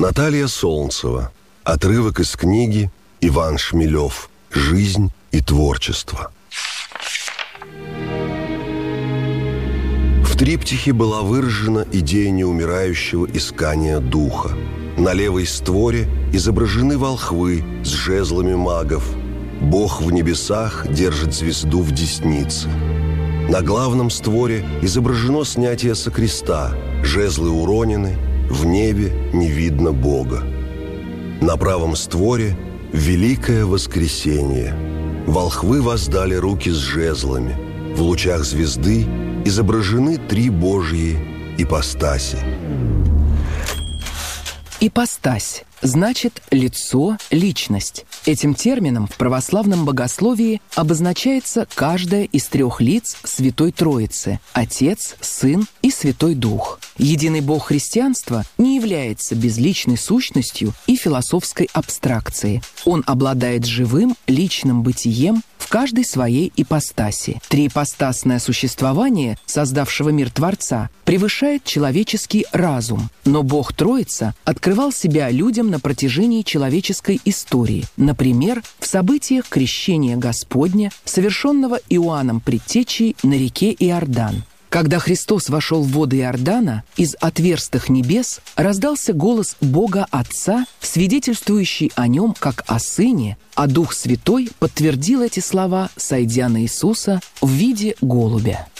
Наталья Солнцева. Отрывок из книги Иван Шмелев «Жизнь и творчество». В триптихе была выражена идея неумирающего искания духа. На левой створе изображены волхвы с жезлами магов. Бог в небесах держит звезду в деснице. На главном створе изображено снятие со креста. Жезлы уронены, в небе не видно Бога. На правом створе Великое воскресенье. Волхвы воздали руки с жезлами. В лучах звезды изображены три Божьи ипостаси. Ипостась значит лицо, личность. Этим термином в православном богословии обозначается каждое из трех лиц Святой Троицы – Отец, Сын и Святой Дух. Единый Бог христианства не является безличной сущностью и философской абстракцией. Он обладает живым, личным бытием в каждой своей ипостаси. Триипостасное существование создавшего мир Творца превышает человеческий разум, но Бог Троица открывал себя людям на протяжении человеческой истории, например, в событиях крещения Господня, совершенного Иоанном Предтечей на реке Иордан. Когда Христос вошел в воды Иордана, из отверстых небес раздался голос Бога Отца, свидетельствующий о нем как о Сыне, а Дух Святой подтвердил эти слова, сойдя на Иисуса в виде голубя.